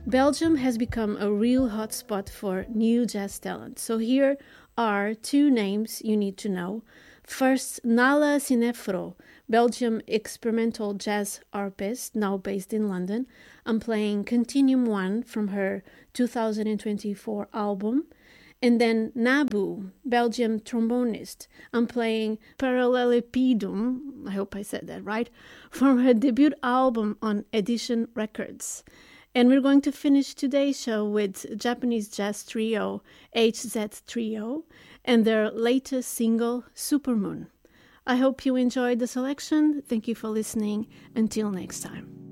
Belgium has become a real hotspot for new jazz talent. So here are two names you need to know. First, Nala Cinefro, Belgium experimental jazz harpist, now based in London. I'm playing Continuum 1 from her 2024 album. And then Nabu, Belgium trombonist. I'm playing Parallelepipedum, I hope I said that right, from her debut album on Edition Records. And we're going to finish today's show with Japanese jazz trio HZ Trio and their latest single, Supermoon. I hope you enjoyed the selection. Thank you for listening. Until next time.